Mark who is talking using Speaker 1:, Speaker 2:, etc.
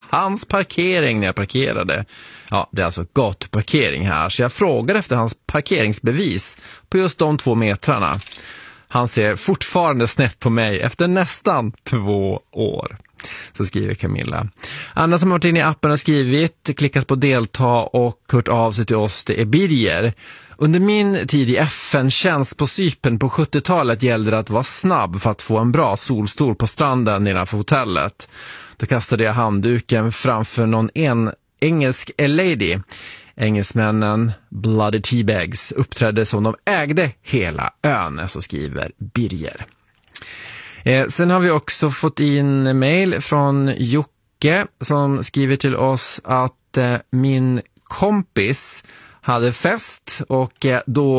Speaker 1: hans parkering när jag parkerade. Ja, det är alltså gatuparkering här. Så jag frågade efter hans parkeringsbevis på just de 2 metrarna. Han ser fortfarande snett på mig efter nästan 2 år. Så skriver Camilla. Andra som har varit inne i appen och skrivit, klickat på delta och hört av sig till oss, det är Birger. Under min tid i FN-tjänst på Cypern på 70-talet gällde det att vara snabb för att få en bra solstol på stranden nedanför hotellet. Då kastade jag handduken framför någon engelsk lady. Engelsmännen Bloody Teabags uppträdde som de ägde hela ön, så skriver Birger. Sen har vi också fått in mejl från Jocke som skriver till oss att min kompis hade fest och då